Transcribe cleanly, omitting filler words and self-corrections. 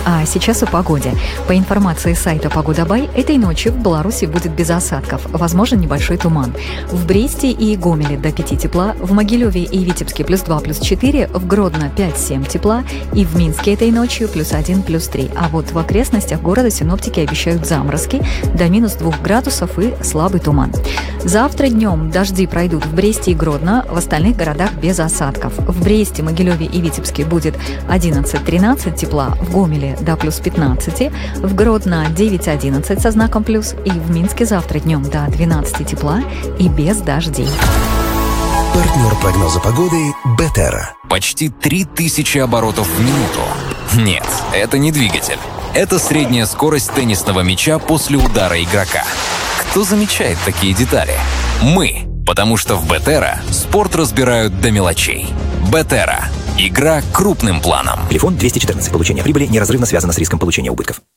А сейчас о погоде. По информации сайта «Погода.бай», этой ночью в Беларуси будет без осадков, возможен небольшой туман. В Бресте и Гомеле до 5 тепла, в Могилеве и Витебске +2, +4, в Гродно 5-7 тепла и в Минске этой ночью +1, +3. А вот в окрестностях города синоптики обещают заморозки до -2 градусов и слабый туман. Завтра днем дожди пройдут в Бресте и Гродно, в остальных городах без осадков. В Бресте, Могилеве и Витебске будет 11-13 тепла, в Гомеле до +15, в Гродно 9-11 со знаком плюс, и в Минске завтра днем до 12 тепла и без дождей. Партнер прогноза погоды «Бетера». Почти 3000 оборотов в минуту. Нет, это не двигатель. Это средняя скорость теннисного мяча после удара игрока. Кто замечает такие детали? Мы. Потому что в Бетера спорт разбирают до мелочей. Бетера. Игра крупным планом. Телефон 214. Получение прибыли неразрывно связано с риском получения убытков.